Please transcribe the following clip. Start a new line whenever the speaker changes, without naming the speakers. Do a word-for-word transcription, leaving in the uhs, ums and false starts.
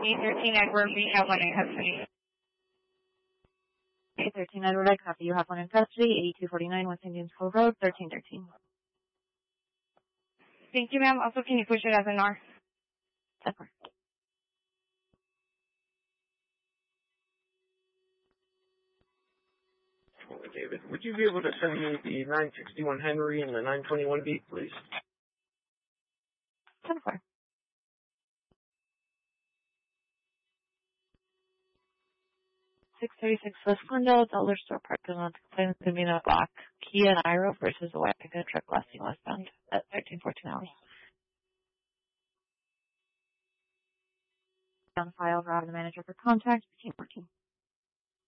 eight thirteen Edward, we have one in custody.
eight thirteen Edward, I copy. You have one in custody, eighty-two forty-nine West Indians Cove Road, thirteen thirteen.
Thank you, ma'am. Also, can you push it as an R?
ten four.
David, would you be able to send me the nine sixty-one Henry and the nine twenty-one beat, please?
ten four. six thirty-six West Glendale, Dollar Store parking lot. Complaints to be a black Kia Niro versus a white pickup truck lasting westbound at thirteen fourteen hours. On file, Rob, the manager for contact, fifteen fourteen.